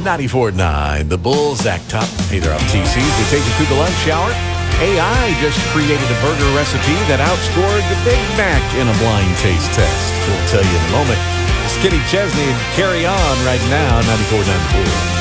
94.9 The Bull, Zach Top. Hey there, I'm TC. To take you through the lunch hour, AI just created a burger recipe that outscored the Big Mac in a blind taste test. We'll tell you in a moment. Skinny Chesney and Carry On right now, 94.9 The Bull.